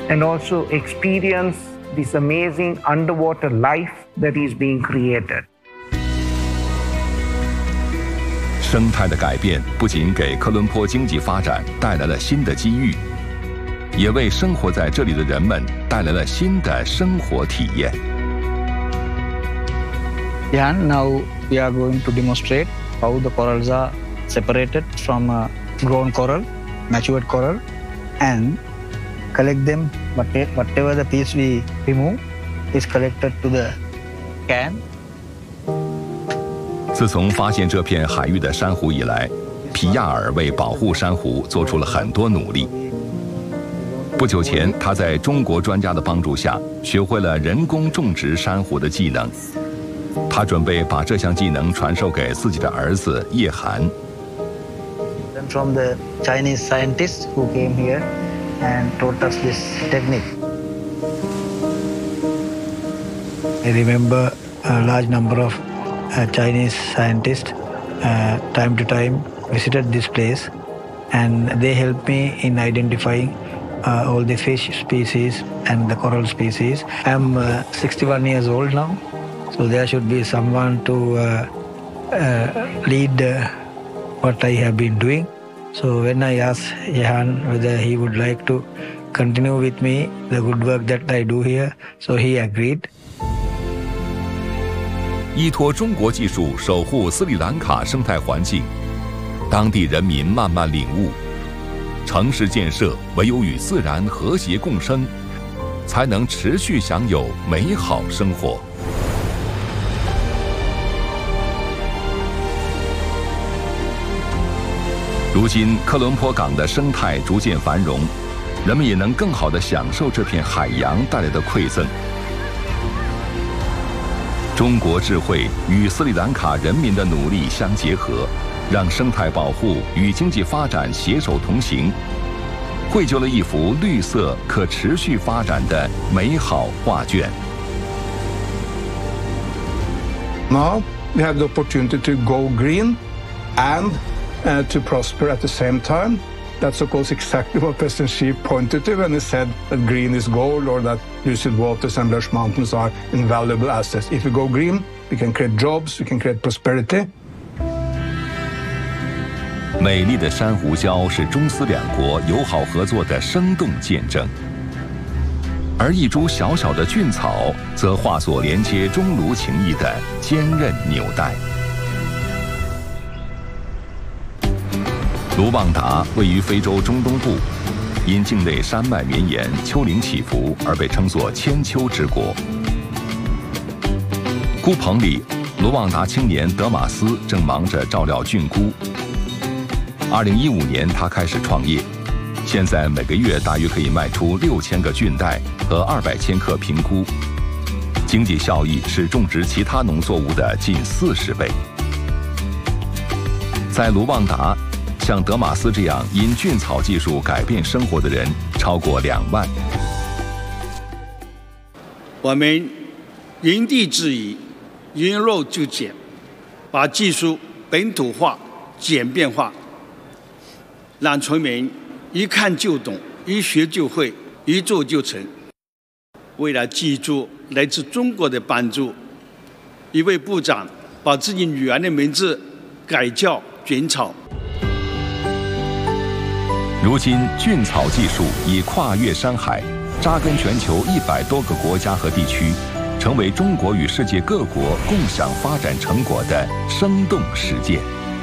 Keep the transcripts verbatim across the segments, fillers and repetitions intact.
and also experience this amazing underwater life that is being created. 生态的改变不仅给科伦坡经济发展带来了新的机遇，也为生活在这里的人们带来了新的生活体验。 Yeah, now we are going to demonstrate how the corals are separated from uh, grown coral, matured coral, and collect them. Whatever the piece we remove is collected to the can. 自从发现这片海域的珊瑚以来，皮亚尔为保护珊瑚做出了很多努力。不久前，他在中国专家的帮助下，学会了人工种植珊瑚的技能。他准备把这项技能传授给自己的儿子叶涵。 From the Chinese scientists who came here and taught us this technique. I remember a large number of uh, Chinese scientists uh, time to time visited this place, and they helped me in identifying uh, all the fish species and the coral species. I'm uh, sixty-one years old now, so there should be someone to uh, uh, lead uh, what I have been doing. So when I asked Jehan whether he would like to continue with me the good work that I do here, so he agreed. 依托中国技术守护斯里兰卡生态环境，当地人民慢慢领悟，城市建设唯有与自然和谐共生，才能持续享有美好生活。如今，科伦坡港的生态逐渐繁荣，人们也能更好地享受这片海洋带来的馈赠。中国智慧与斯里兰卡人民的努力相结合，让生态保护与经济发展携手同行，绘就了一幅绿色可持续发展的美好画卷。 Now we have the opportunity to go green and uh, to prosper at the same time. That's, of course, exactly what President Xi pointed to when he said that green is gold, or that lucid waters and lush mountains are invaluable assets. If we go green, we can create jobs, we can create prosperity. 美丽的珊瑚礁是中斯两国友好合作的生动见证，而一株小小的菌草则化作连接中卢情谊的坚韧纽带。卢旺达位于非洲中东部，因境内山脉绵延、丘陵起伏而被称作千丘之国。菇棚里，卢旺达青年德马斯正忙着照料菌菇。二零一五年，他开始创业，现在每个月大约可以卖出六千个菌袋和二百千克平菇，经济效益是种植其他农作物的近四十倍。在卢旺达，像德马斯这样因菌草技术改变生活的人超过两万。 我们因地制宜，因弱就减，把技术本土化、简便化，让村民一看就懂，一学就会，一做就成。为了记住来自中国的帮助，一位部长把自己女儿的名字改叫菌草。 如今，菌草技术已跨越山海，扎根全球一百多个国家和地区，成为中国与世界各国共享发展成果的生动实践。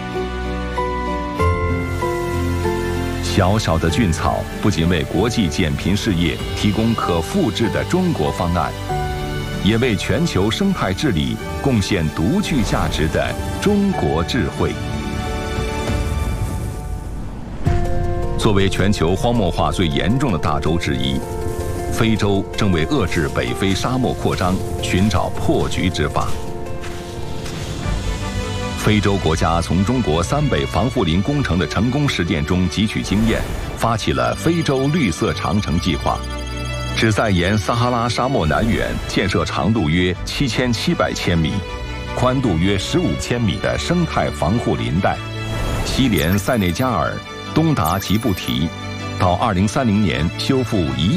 小小的菌草不仅为国际减贫事业提供可复制的中国方案，也为全球生态治理贡献独具价值的中国智慧。作为全球荒漠化最严重的大洲之一，非洲正为遏制北非沙漠扩张寻找破局之法。非洲国家从中国三北防护林工程的成功实践中汲取经验，发起了非洲绿色长城计划，旨在沿撒哈拉沙漠南缘建设长度约七千七百千米、宽度约十五千米的生态防护林带，西连塞内加尔，东达吉布提，到二零三零年修复遗